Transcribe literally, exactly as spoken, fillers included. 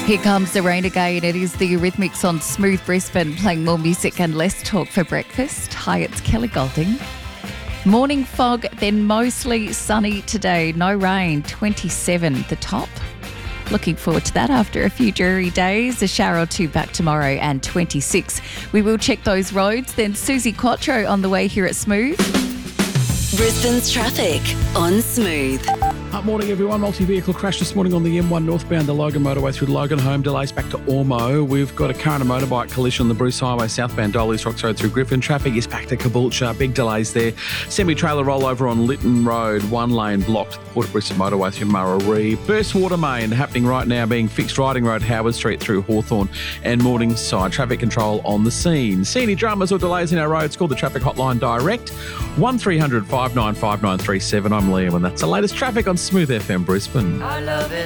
Here comes the rain again. It is the Eurythmics on Smooth Brisbane, playing more music and less talk for breakfast. Hi, it's Kelly Golding. Morning fog, then mostly sunny today. No rain, twenty-seven the top. Looking forward to that after a few dreary days. A shower or two back tomorrow and twenty-six. We will check those roads. Then Susie Quattro on the way here at Smooth. Brisbane's traffic on Smooth. Up morning, everyone. Multi-vehicle crash this morning on the M one northbound, the Logan motorway through Logan. Home delays back to Ormo. We've got a car and a motorbike collision on the Bruce Highway southbound Dolly's Rocks Road through Griffin. Traffic is back to Caboolture. Big delays there. Semi-trailer rollover on Lytton Road. One lane blocked. Port Brisbane motorway through Murray. Burst water main happening right now, being fixed. Riding Road, Howard Street through Hawthorn and Morningside. Traffic control on the scene. See any dramas or delays in our roads? Call the traffic hotline direct. one three hundred five nine five nine three seven. I'm Liam, and that's the latest traffic on Smooth F M Brisbane. I love it.